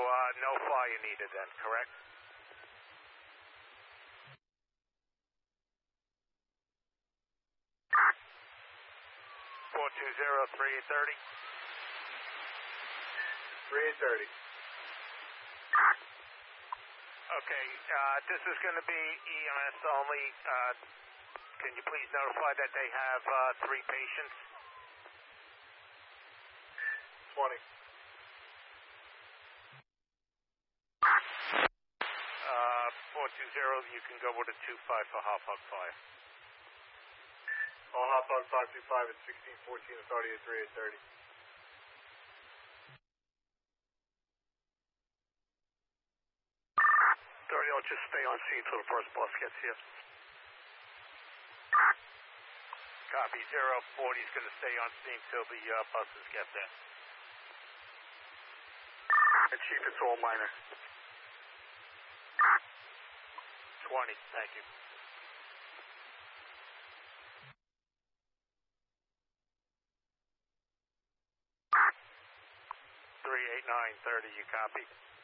no fire needed then, correct? Four two zero 3830. 3830. Okay, this is going to be EMS only. Can you please notify that they have 3 patients? 20. 420, you can go with a 25 for Hot Bug Fire. All hot bug 525 at 1614 authority at 3830. I'll just stay on scene until the first bus gets here. Copy, 040 is going to stay on scene till the buses get there. And Chief, it's all minor. 20, thank you. 38930, you copy?